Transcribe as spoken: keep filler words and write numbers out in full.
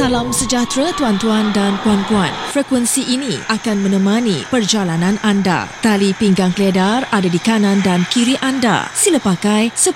Salam sejahtera tuan-tuan dan puan-puan. Frekuensi ini akan menemani perjalanan anda. Tali pinggang keledar ada di kanan dan kiri anda. Sila pakai